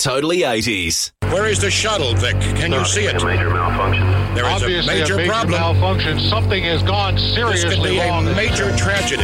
Totally 80s. Where is the shuttle, Vic? Can you see it? A major malfunction. There is Obviously, a major problem. malfunction. Something has gone This seriously could be a wrong. major tragedy.